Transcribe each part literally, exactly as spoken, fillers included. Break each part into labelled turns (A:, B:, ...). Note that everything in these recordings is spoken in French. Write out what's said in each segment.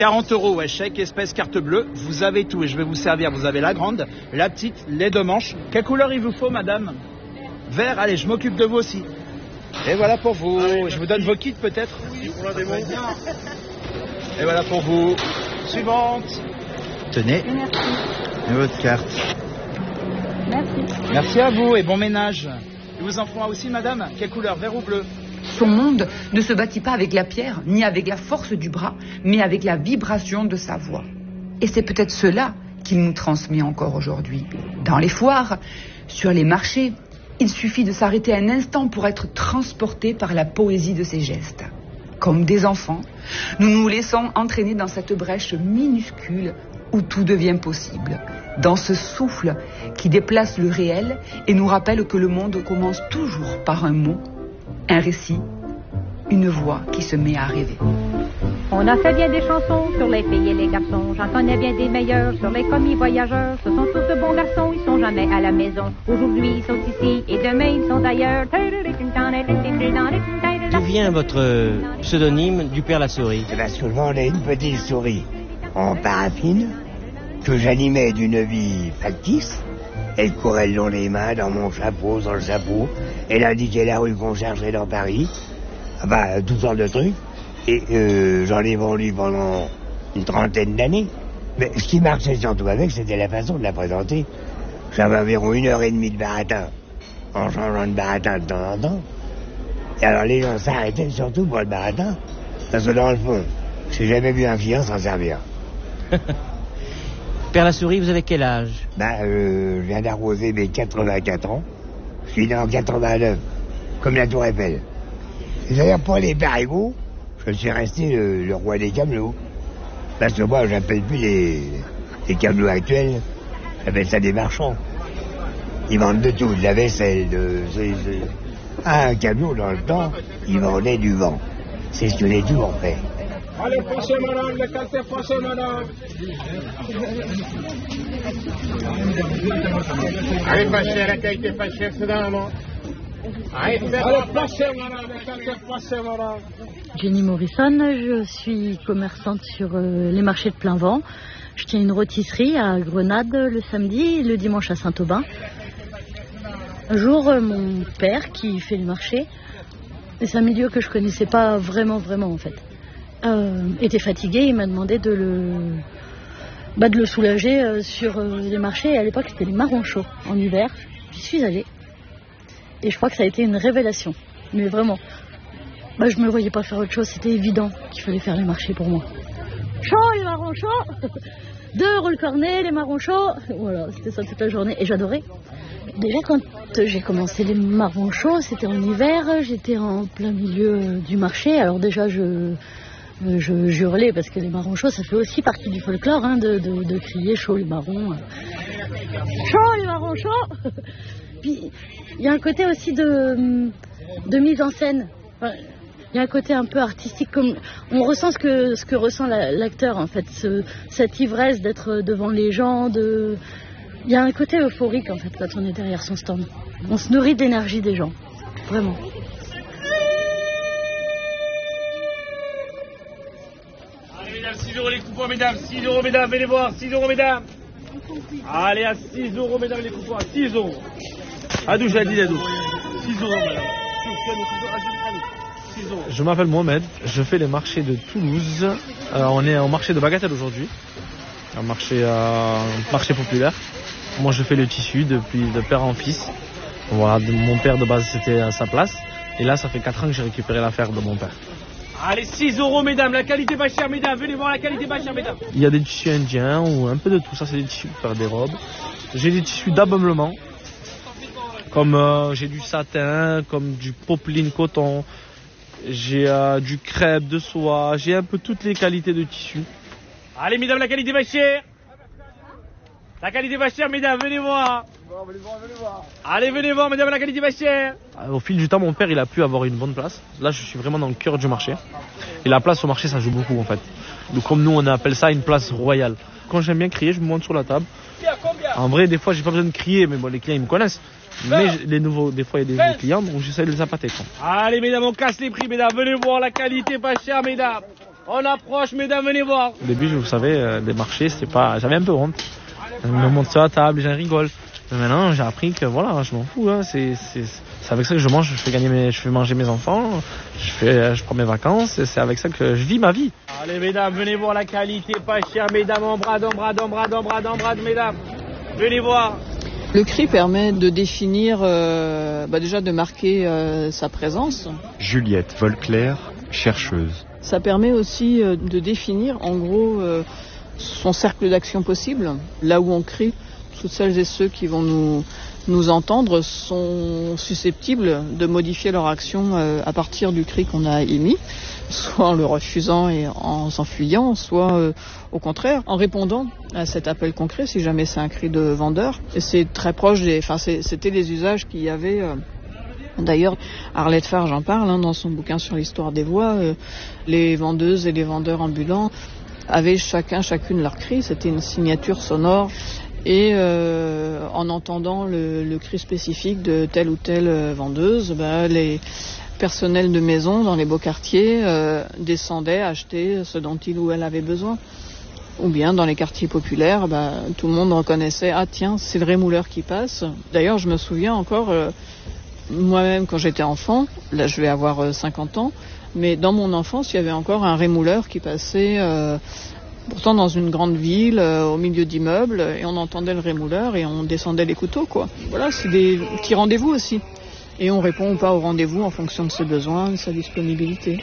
A: quarante euros, ouais, chèque, espèce, carte bleue. Vous avez tout et je vais vous servir. Vous avez la grande, la petite, les deux manches. Quelle couleur il vous faut, madame? Vert, allez, je m'occupe de vous aussi. Et voilà pour vous. Allez, je vous donne vos kits peut-être. Oui, pour la démo. Et voilà pour vous. Suivante. Tenez.
B: Merci.
A: Et votre carte.
B: Merci.
A: Merci à vous et bon ménage. Et vous en ferez aussi, madame? Quelle couleur, vert ou bleu?
C: Son monde ne se bâtit pas avec la pierre, ni avec la force du bras, mais avec la vibration de sa voix. Et c'est peut-être cela qu'il nous transmet encore aujourd'hui. Dans les foires, sur les marchés, il suffit de s'arrêter un instant pour être transporté par la poésie de ses gestes. Comme des enfants, nous nous laissons entraîner dans cette brèche minuscule où tout devient possible. Dans ce souffle qui déplace le réel et nous rappelle que le monde commence toujours par un mot, un récit, une voix qui se met à rêver.
D: On a fait bien des chansons sur les filles et les garçons. J'en connais bien des meilleurs sur les commis voyageurs. Ce sont tous de bons garçons, ils sont jamais à la maison. Aujourd'hui ils sont ici et demain ils sont ailleurs.
E: D'où vient votre pseudonyme du Père la Souris?
F: Eh bien, souvent on a une petite souris en paraffine que j'animais d'une vie factice. Elle courait le long des mains, dans mon chapeau, dans le chapeau. Elle indiquait la rue qu'on cherchait dans Paris. Enfin, toutes sortes de trucs. Et euh, j'en ai vendu pendant une trentaine d'années. Mais ce qui marchait surtout avec, c'était la façon de la présenter. J'avais environ une heure et demie de baratin, en changeant de baratin de temps en temps. Et alors les gens s'arrêtaient surtout pour le baratin. Parce que dans le fond, j'ai jamais vu un client s'en servir.
E: Père la Souris, vous avez quel âge?
F: Ben, euh, je viens d'arroser mes quatre-vingt-quatre ans. Je suis né en quatre-vingt-neuf, comme la Tour Eiffel. Et d'ailleurs, pour les parigots, je suis resté le, le roi des camelots. Parce que moi, j'appelle plus les, les camelots actuels, j'appelle ça des marchands. Ils vendent de tout, de la vaisselle, de... de, de... Ah, un camelot, dans le temps, il vendait du vent. C'est ce que les tours ont fait.
G: Allez, passez, madame, le qualité, passez, madame. Allez, pas cher, la qualité, pas cher, c'est dans la main. Allez, passez, madame, le qualité, passez, madame.
H: Jenny Morrison, je suis commerçante sur euh, les marchés de plein vent. Je tiens une rôtisserie à Grenade le samedi et le dimanche à Saint-Aubin. Un jour, euh, mon père, qui fait le marché, et c'est un milieu que je connaissais pas vraiment, vraiment en fait, euh, était fatigué. Il m'a demandé de le, bah, de le soulager euh, sur euh, les marchés. Et à l'époque, c'était les marrons chauds en hiver. J'y suis allée. Et je crois que ça a été une révélation. Mais vraiment, bah, je ne me voyais pas faire autre chose. C'était évident qu'il fallait faire les marchés pour moi. Chaud, les marrons chauds. Deux roule cornet, les marrons chauds. Voilà, c'était ça toute la journée. Et j'adorais. Déjà, quand j'ai commencé les marrons chauds, c'était en hiver. J'étais en plein milieu du marché. Alors déjà, je, je, je hurlais parce que les marrons chauds, ça fait aussi partie du folklore, hein, de, de, de crier chaud les marrons. Chaud les marrons chauds. Puis, il y a un côté aussi de, de mise en scène. Enfin, il y a un côté un peu artistique, comme on ressent ce que, ce que ressent la, l'acteur, en fait, ce, cette ivresse d'être devant les gens, de... Il y a un côté euphorique, en fait, quand on est derrière son stand. On se nourrit de l'énergie des gens, vraiment.
G: Allez, mesdames, six euros les coupons, mesdames, six euros, mesdames, venez voir, six euros, mesdames. Allez, à six euros, mesdames, les coupons, à six euros. Adou, j'ai dit, Adou. six euros, madame.
I: Je m'appelle Mohamed, je fais les marchés de Toulouse. Euh, on est au marché de Bagatelle aujourd'hui, un marché, euh, marché populaire. Moi je fais le tissu depuis de père en fils. Voilà, de, mon père de base c'était à sa place. Et là ça fait quatre ans que j'ai récupéré l'affaire de mon père.
G: Allez, six euros, mesdames, la qualité pas chère, mesdames. Venez voir la qualité pas chère, mesdames.
I: Il y a des tissus indiens ou un peu de tout ça, c'est des tissus pour faire des robes. J'ai des tissus d'ameublement, comme euh, j'ai du satin, comme du popeline coton. J'ai euh, du crêpe, de soie, j'ai un peu toutes les qualités de tissu.
G: Allez, mesdames, la qualité va chère. La qualité va chère, mesdames, venez voir. Venez voir, venez voir. Allez, venez voir, mesdames, la qualité va chère.
I: Au fil du temps, mon père, il a pu avoir une bonne place. Là, je suis vraiment dans le cœur du marché. Et la place au marché, ça joue beaucoup, en fait. Donc, comme nous, on appelle ça une place royale. Quand j'aime bien crier, je me monte sur la table. En vrai, des fois, j'ai pas besoin de crier, mais bon, les clients, ils me connaissent. Mais les nouveaux, des fois, il y a des nouveaux clients, donc j'essaie de les appâter.
G: Allez, mesdames, on casse les prix, mesdames. Venez voir la qualité pas chère, mesdames. On approche, mesdames, venez voir.
I: Au début, vous savez, euh, des marchés, c'était pas, j'avais un peu honte. Je me monte sur la table, j'en rigole. Mais maintenant, j'ai appris que voilà, je m'en fous. Hein. C'est, c'est, c'est avec ça que je mange, je fais gagner mes, je fais manger mes enfants, je fais, je prends mes vacances. Et c'est avec ça que je vis ma vie.
G: Allez, mesdames, venez voir la qualité, pas cher, mesdames, en bras, en bras, en bras, en bras, en bras, mesdames. Venez voir.
J: Le cri permet de définir, euh, bah déjà de marquer euh, sa présence.
K: Juliette Volclair, chercheuse.
J: Ça permet aussi euh, de définir en gros euh, son cercle d'action possible. Là où on crie, toutes celles et ceux qui vont nous, nous entendre sont susceptibles de modifier leur action euh, à partir du cri qu'on a émis, soit en le refusant et en s'enfuyant, soit euh, au contraire en répondant à cet appel concret si jamais c'est un cri de vendeur. Et c'est très proche des, enfin c'est, c'était les usages qu'il y avait. Euh, D'ailleurs, Arlette Farge en parle hein, dans son bouquin sur l'histoire des voix. Euh, les vendeuses et les vendeurs ambulants avaient chacun, chacune leur cri. C'était une signature sonore. Et euh, en entendant le, le cri spécifique de telle ou telle vendeuse, bah, les personnels de maison dans les beaux quartiers euh, descendaient acheter ce dont il ou elle avait besoin. Ou bien dans les quartiers populaires, bah, tout le monde reconnaissait « Ah tiens, c'est le rémouleur qui passe ». D'ailleurs, je me souviens encore... Euh, Moi-même, quand j'étais enfant, là je vais avoir cinquante ans, mais dans mon enfance, il y avait encore un rémouleur qui passait, euh, pourtant dans une grande ville, euh, au milieu d'immeubles, et on entendait le rémouleur et on descendait les couteaux, quoi. Voilà, c'est des petits rendez-vous aussi. Et on répond ou pas au rendez-vous en fonction de ses besoins, de sa disponibilité.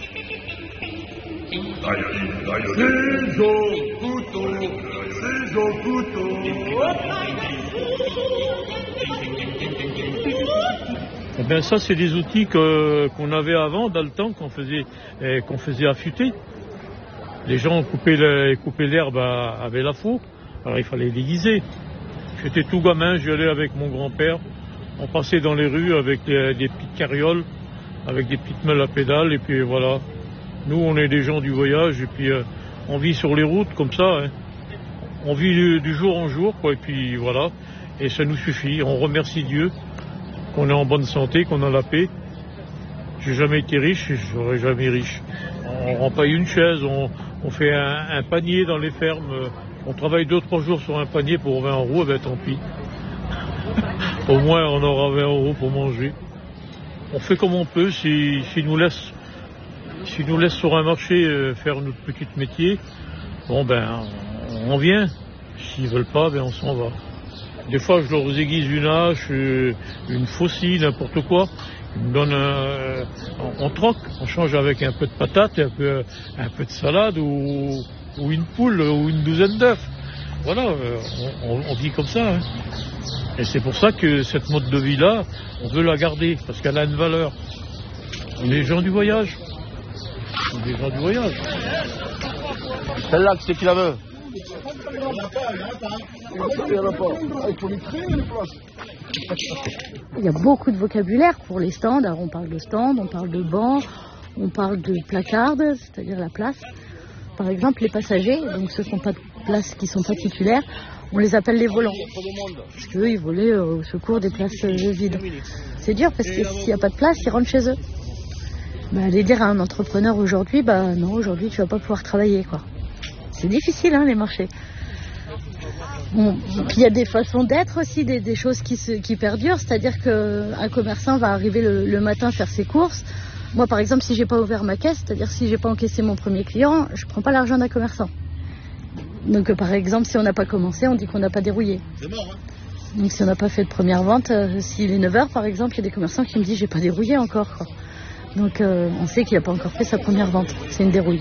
L: Eh bien ça c'est des outils que, qu'on avait avant dans le temps qu'on faisait, eh, qu'on faisait affûter. Les gens coupaient, le, coupaient l'herbe avec la faux, alors il fallait l'aiguiser. J'étais tout gamin, j'y allais avec mon grand-père, on passait dans les rues avec des, des petites carrioles, avec des petites meules à pédales et puis voilà. Nous on est des gens du voyage et puis euh, on vit sur les routes comme ça, hein. On vit du, du jour en jour quoi et puis voilà, et ça nous suffit, on remercie Dieu. Qu'on est en bonne santé, qu'on a la paix. J'ai jamais été riche et je serai jamais riche. On rend pas une chaise, on, on fait un, un panier dans les fermes. On travaille deux trois jours sur un panier pour vingt euros, eh ben tant pis. Au moins on aura vingt euros pour manger. On fait comme on peut, s'ils si, si nous laissent si nous laissent sur un marché euh, faire notre petit métier, bon ben on, on vient. S'ils veulent pas, ben on s'en va. Des fois, je leur aiguise une hache, une faucille, n'importe quoi. Ils me donnent un... On, on troque, on change avec un peu de patates, un peu, un peu de salade ou, ou une poule ou une douzaine d'œufs. Voilà, on, on, on vit comme ça. Hein. Et c'est pour ça que cette mode de vie-là, on veut la garder, parce qu'elle a une valeur. On est des gens du voyage. On est des gens du voyage.
G: Celle-là, c'est qui la veut?
H: Il y a beaucoup de vocabulaire pour les stands. Alors on parle de stand, on parle de banc, on parle de placarde, c'est-à-dire la place. Par exemple, les passagers, donc ce ne sont pas de places qui ne sont pas titulaires, on les appelle les volants. Parce qu'eux, ils volaient au secours des places vides. C'est dur parce que s'il n'y a pas de place, ils rentrent chez eux. Bah, aller dire à un entrepreneur aujourd'hui, bah non, aujourd'hui tu vas pas pouvoir travailler, quoi. C'est difficile, hein, les marchés. Bon, puis il y a des façons d'être aussi, des, des choses qui, se, qui perdurent, c'est-à-dire qu'un commerçant va arriver le, le matin faire ses courses. Moi, par exemple, si j'ai pas ouvert ma caisse, c'est-à-dire si j'ai pas encaissé mon premier client, je prends pas l'argent d'un commerçant. Donc, euh, par exemple, si on n'a pas commencé, on dit qu'on n'a pas dérouillé. C'est mort, hein. Donc, si on n'a pas fait de première vente, euh, s'il est neuf heures, par exemple, il y a des commerçants qui me disent j'ai pas dérouillé encore, quoi. Donc euh, on sait qu'il n'a pas encore fait sa première vente. C'est une dérouille.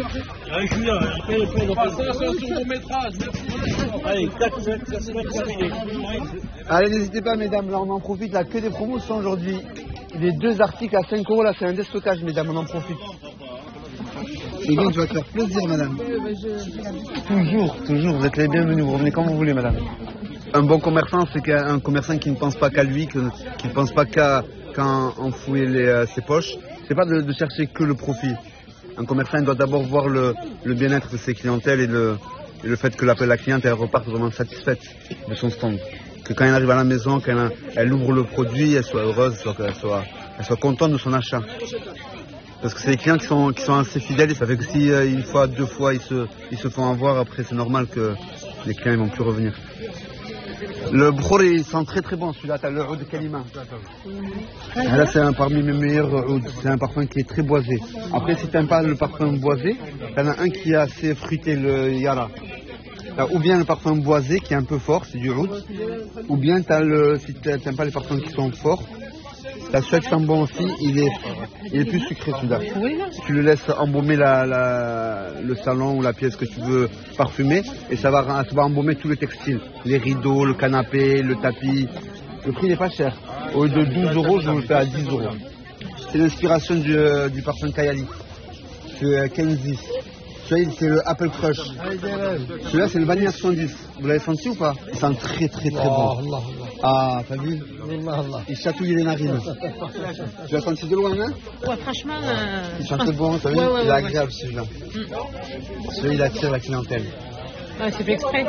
M: Allez, n'hésitez pas, mesdames. Là, on en profite. Là, que des promotions aujourd'hui. Les deux articles à cinq euros, là, c'est un déstockage, mesdames. On en profite. Et donc, je vais te faire plaisir, madame. Toujours, toujours. Vous êtes les bienvenus. Vous revenez quand vous voulez, madame. Un bon commerçant, c'est un commerçant qui ne pense pas qu'à lui, qui ne pense pas qu'à qu'à enfouir les, euh, ses poches. C'est pas de, de chercher que le profit. Un commerçant il doit d'abord voir le, le bien-être de ses clientèles et le, et le fait que la, la cliente elle reparte vraiment satisfaite de son stand. Que quand elle arrive à la maison, qu'elle elle ouvre le produit, elle soit heureuse, soit, qu'elle soit, elle soit contente de son achat. Parce que c'est des clients qui sont, qui sont assez fidèles et ça fait que si euh, une fois, deux fois ils se, ils se font avoir, après c'est normal que les clients ne vont plus revenir. Le brour il sent très très bon, celui-là, t'as le oud de Kalima. Ah, là c'est un parmi mes meilleurs oud, c'est un parfum qui est très boisé. Après si t'aimes pas le parfum boisé, t'en as un qui est assez fruité, le Yara. T'as ou bien le parfum boisé qui est un peu fort, c'est du oud, ou bien t'as le, si t'aimes pas les parfums qui sont forts, t'as celui qui sent bon aussi, il est, il est plus sucré celui-là. Tu le laisses embaumer la, la, le salon ou la pièce que tu veux parfumer et ça va, ça va embaumer tout le textile. Les rideaux, le canapé, le tapis. Le prix n'est pas cher. Au lieu de douze euros, je vous le fais à dix euros. C'est l'inspiration du, du parfum Kayali. C'est Kenzie. Celui-là, c'est le Apple Crush. Celui-là, c'est le Vanilla soixante-dix. Vous l'avez senti ou pas? Il sent très très très bon. Ah, t'as vu? Il chatouille les narines. Tu l'as senti de loin, hein?
N: Ouais, franchement... Euh...
M: Il sent très bon, t'as vu?
N: Ouais, ouais,
M: il est
N: ouais,
M: agréable
N: ouais.
M: celui-là.
N: Mm.
M: Celui-là, il attire la clientèle.
N: Ouais, c'est fait exprès.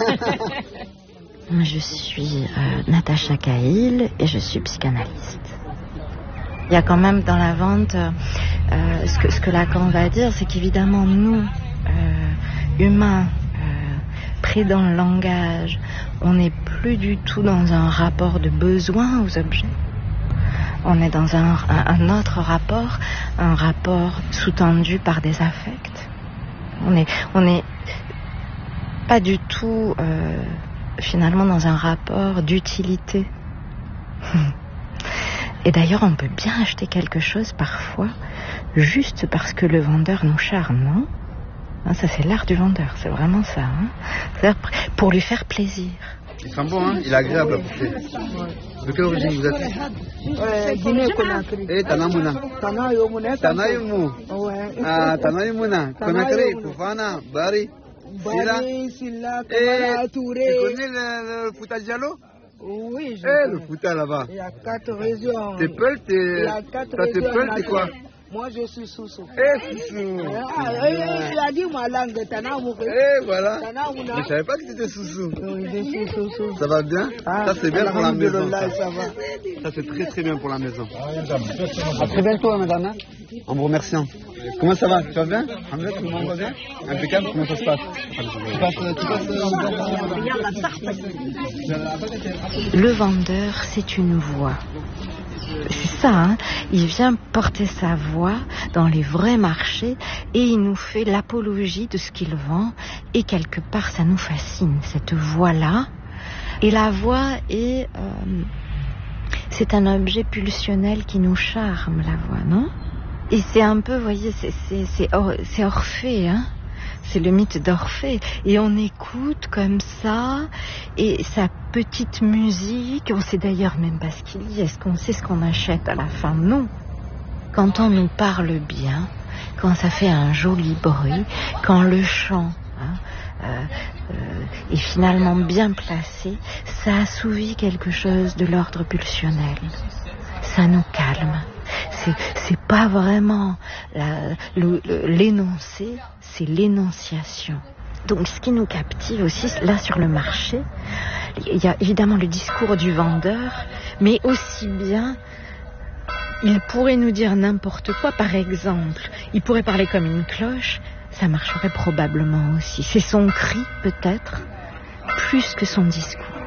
O: Je suis euh, Natacha Cahill et je suis psychanalyste. Il y a quand même dans la vente, euh, ce, que, ce que Lacan va dire, c'est qu'évidemment nous, euh, humains, euh, pris dans le langage, on n'est plus du tout dans un rapport de besoin aux objets. On est dans un, un, un autre rapport, un rapport sous-tendu par des affects. On est, on est pas du tout euh, finalement dans un rapport d'utilité. Et d'ailleurs, on peut bien acheter quelque chose parfois juste parce que le vendeur nous charme, non? Hein, ça, c'est l'art du vendeur, c'est vraiment ça. Hein, c'est-à-dire pour lui faire plaisir.
M: Il sent bon, hein? Il est agréable à bouffer. De quelle origine vous êtes?
P: Guinée-Conakry.
M: Eh, Tanamouna.
P: Tanayomouna.
M: Tanayoumou.
P: Ouais.
M: Ah, Tanayomouna. Conakry, Koufana, Bari.
P: Bari, Silla,
M: Eh,
P: Kamara,
M: tu
P: Touré.
M: connais le, le Fouta Diallo?
P: Oui, je
M: Eh, le
P: connais.
M: Fouta là-bas.
P: Il y a quatre régions.
M: T'es Peul, t'es...
P: Il y a quatre
M: Toi, t'es
P: régions
M: Peul, t'es quoi?
P: nationales. Moi, je suis Soussou.
M: Eh, Soussou.
P: Ah, eh, il a dit ma langue, Tanamouna.
M: Eh, voilà.
P: Tanamouna.
M: Je savais pas que c'était Soussou.
P: Oui, je suis Soussou.
M: Ça va bien?
P: Ah,
M: Ça, c'est bien pour la maison.
P: alhamdoulilah,
M: Ça,
P: ça va.
M: ça c'est très très bien pour la maison. À très bientôt, madame. hein, En vous remerciant. Comment ça va? Tu vas bien? Alhamdoulilah, tout le monde va bien? Impeccable, comment ça se passe? Tu passes, tu passes,
O: Le vendeur, c'est une voix. C'est ça, hein. Il vient porter sa voix dans les vrais marchés et il nous fait l'apologie de ce qu'il vend et quelque part ça nous fascine, cette voix-là. Et la voix est... Euh, c'est un objet pulsionnel qui nous charme, la voix, non? Et c'est un peu, vous voyez, c'est, c'est, c'est, Or, c'est Orphée, hein. C'est le mythe d'Orphée. Et on écoute comme ça, et sa petite musique, on sait d'ailleurs même pas ce qu'il dit. Est-ce qu'on sait ce qu'on achète à la fin? Non. Quand on nous parle bien, quand ça fait un joli bruit, quand le chant hein, euh, euh, est finalement bien placé, ça assouvit quelque chose de l'ordre pulsionnel. Ça nous calme. C'est, c'est pas vraiment la, le, le, l'énoncé, c'est l'énonciation. Donc ce qui nous captive aussi, là sur le marché, il y a évidemment le discours du vendeur, mais aussi bien, il pourrait nous dire n'importe quoi, par exemple. Il pourrait parler comme une cloche, ça marcherait probablement aussi. C'est son cri peut-être, plus que son discours.